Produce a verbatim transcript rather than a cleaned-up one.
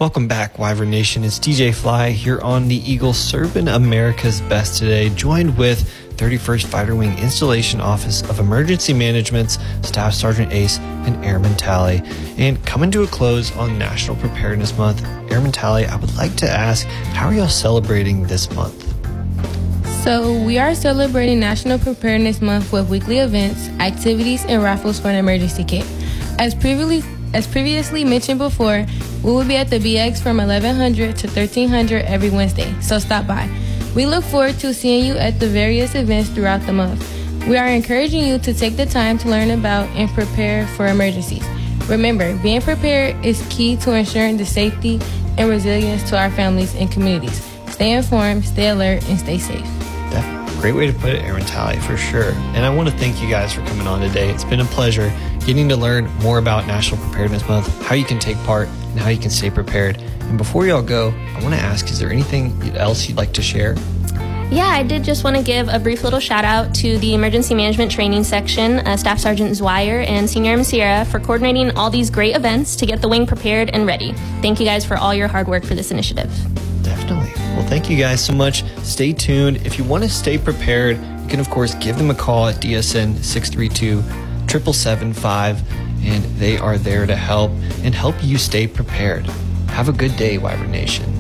Welcome back, Wyvern Nation. It's D J Fly here on the Eagle, serving America's best today, joined with thirty-first Fighter Wing Installation Office of Emergency Management's Staff Sergeant Ace and Airman Tally. And coming to a close on National Preparedness Month, Airman Tally, I would like to ask, how are y'all celebrating this month? So we are celebrating National Preparedness Month with weekly events, activities, and raffles for an emergency kit. As previously As previously mentioned before, we will be at the B X from eleven hundred to thirteen hundred every Wednesday, so stop by. We look forward to seeing you at the various events throughout the month. We are encouraging you to take the time to learn about and prepare for emergencies. Remember, being prepared is key to ensuring the safety and resilience to our families and communities. Stay informed, stay alert, and stay safe. Great way to put it, Airman Tally, for sure. And I want to thank you guys for coming on today. It's been a pleasure getting to learn more about National Preparedness Month, how you can take part, and how you can stay prepared. And before y'all go, I want to ask, is there anything else you'd like to share? Yeah, I did just want to give a brief little shout out to the Emergency Management Training Section, uh, Staff Sergeant Zwire and Senior Airman Sierra for coordinating all these great events to get the wing prepared and ready. Thank you guys for all your hard work for this initiative. Definitely. Well, thank you guys so much. Stay tuned. If you want to stay prepared, you can, of course, give them a call at D S N six three two, seven seven seven five, and they are there to help and help you stay prepared. Have a good day, Wyvern Nation.